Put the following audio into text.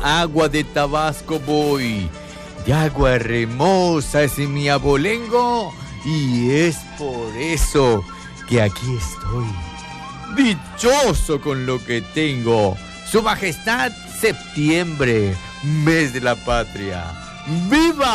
agua de Tabasco voy, de agua hermosa es mi abolengo, y es por eso que aquí estoy, dichoso con lo que tengo. Su Majestad, septiembre, mes de la patria. ¡Viva!